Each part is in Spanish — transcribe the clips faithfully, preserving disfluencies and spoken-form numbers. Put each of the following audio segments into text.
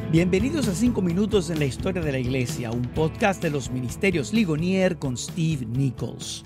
Bienvenidos a cinco minutos en la historia de la iglesia, un podcast de los ministerios Ligonier con Steve Nichols.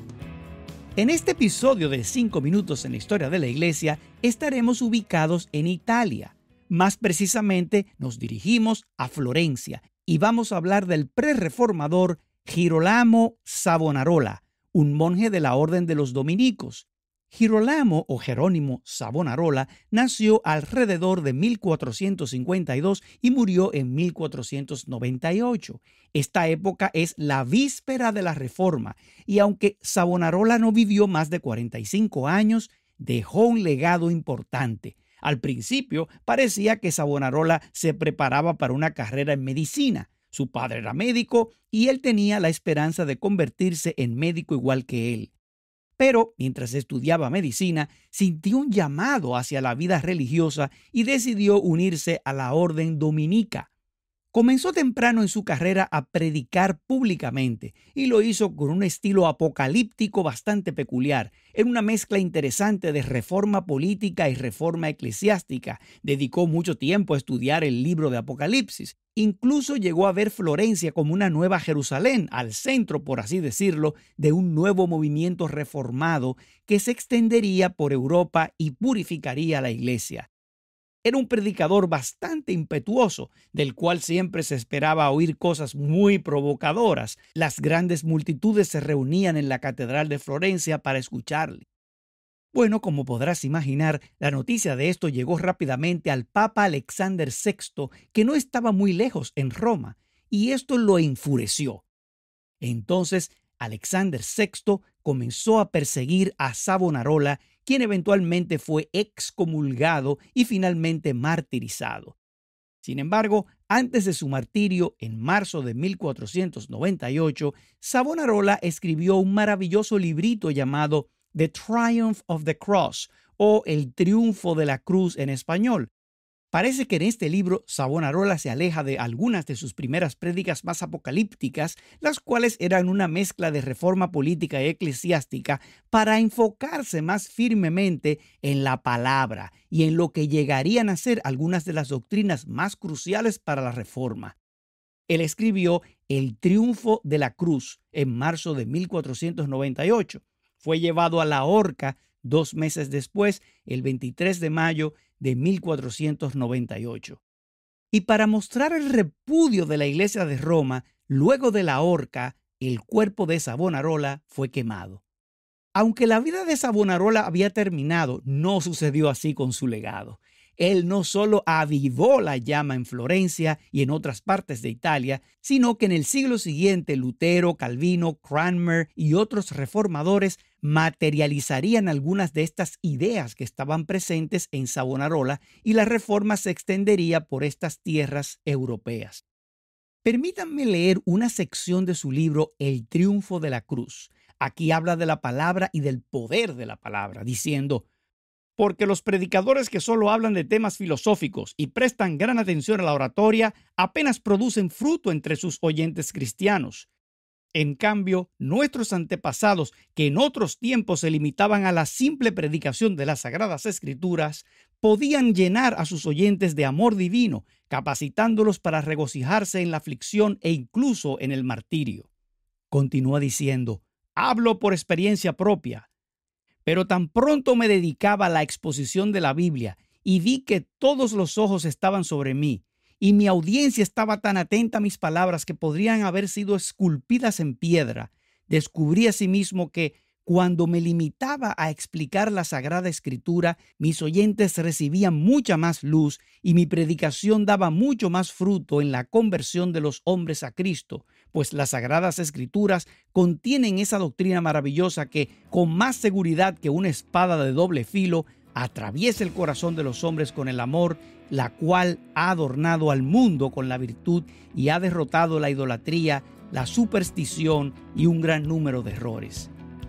En este episodio de cinco minutos en la historia de la iglesia, estaremos ubicados en Italia. Más precisamente, nos dirigimos a Florencia y vamos a hablar del prerreformador Girolamo Savonarola, un monje de la Orden de los Dominicos. Girolamo o Jerónimo Savonarola nació alrededor de mil cuatrocientos cincuenta y dos y murió en mil cuatrocientos noventa y ocho. Esta época es la víspera de la Reforma y aunque Savonarola no vivió más de cuarenta y cinco años, dejó un legado importante. Al principio parecía que Savonarola se preparaba para una carrera en medicina. Su padre era médico y él tenía la esperanza de convertirse en médico igual que él. Pero mientras estudiaba medicina, sintió un llamado hacia la vida religiosa y decidió unirse a la orden dominica. Comenzó temprano en su carrera a predicar públicamente y lo hizo con un estilo apocalíptico bastante peculiar, en una mezcla interesante de reforma política y reforma eclesiástica. Dedicó mucho tiempo a estudiar el libro de Apocalipsis. Incluso llegó a ver Florencia como una nueva Jerusalén, al centro, por así decirlo, de un nuevo movimiento reformado que se extendería por Europa y purificaría a la iglesia. Era un predicador bastante impetuoso, del cual siempre se esperaba oír cosas muy provocadoras. Las grandes multitudes se reunían en la Catedral de Florencia para escucharle. Bueno, como podrás imaginar, la noticia de esto llegó rápidamente al Papa Alexander sexto, que no estaba muy lejos en Roma, y esto lo enfureció. Entonces, Alexander sexto comenzó a perseguir a Savonarola, quien eventualmente fue excomulgado y finalmente martirizado. Sin embargo, antes de su martirio, en marzo de mil cuatrocientos noventa y ocho, Savonarola escribió un maravilloso librito llamado The Triumph of the Cross, o El Triunfo de la Cruz en español. Parece que en este libro Savonarola se aleja de algunas de sus primeras prédicas más apocalípticas, las cuales eran una mezcla de reforma política y eclesiástica, para enfocarse más firmemente en la palabra y en lo que llegarían a ser algunas de las doctrinas más cruciales para la reforma. Él escribió El Triunfo de la Cruz en marzo de mil cuatrocientos noventa y ocho. Fue llevado a la horca dos meses después, el veintitrés de mayo de mil cuatrocientos noventa y ocho. Y para mostrar el repudio de la Iglesia de Roma, luego de la horca, el cuerpo de Savonarola fue quemado. Aunque la vida de Savonarola había terminado, no sucedió así con su legado. Él no solo avivó la llama en Florencia y en otras partes de Italia, sino que en el siglo siguiente Lutero, Calvino, Cranmer y otros reformadores materializarían algunas de estas ideas que estaban presentes en Savonarola y la reforma se extendería por estas tierras europeas. Permítanme leer una sección de su libro El Triunfo de la Cruz. Aquí habla de la palabra y del poder de la palabra, diciendo: porque los predicadores que solo hablan de temas filosóficos y prestan gran atención a la oratoria apenas producen fruto entre sus oyentes cristianos. En cambio, nuestros antepasados, que en otros tiempos se limitaban a la simple predicación de las Sagradas Escrituras, podían llenar a sus oyentes de amor divino, capacitándolos para regocijarse en la aflicción e incluso en el martirio. Continúa diciendo: hablo por experiencia propia. Pero tan pronto me dedicaba a la exposición de la Biblia y vi que todos los ojos estaban sobre mí y mi audiencia estaba tan atenta a mis palabras que podrían haber sido esculpidas en piedra, descubrí asimismo que cuando me limitaba a explicar la Sagrada Escritura, mis oyentes recibían mucha más luz y mi predicación daba mucho más fruto en la conversión de los hombres a Cristo, pues las Sagradas Escrituras contienen esa doctrina maravillosa que, con más seguridad que una espada de doble filo, atraviesa el corazón de los hombres con el amor, la cual ha adornado al mundo con la virtud y ha derrotado la idolatría, la superstición y un gran número de errores.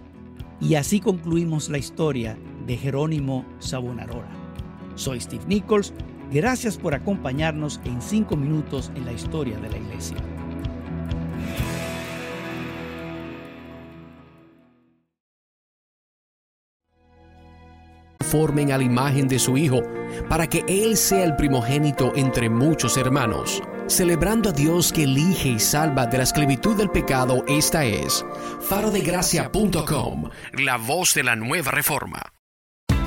Y así concluimos la historia de Jerónimo Savonarola. Soy Steve Nichols. Gracias por acompañarnos en cinco minutos en la historia de la iglesia. formen a la imagen de su Hijo, para que Él sea el primogénito entre muchos hermanos. Celebrando a Dios que elige y salva de la esclavitud del pecado, esta es faro de gracia punto com, la voz de la nueva reforma.